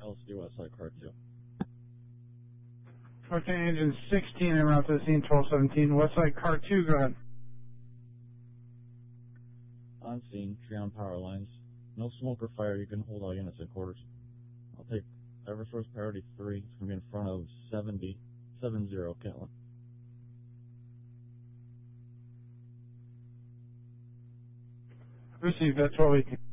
LSD Westside Car 2. Okay, engine 16 en route to the scene, 1217. Westside Car 2, go ahead. On scene, tree on power lines. No smoke or fire, you can hold all units in quarters. I'll take Eversource priority 3. It's going to be in front of 70 Catlin. Received, that's 1218.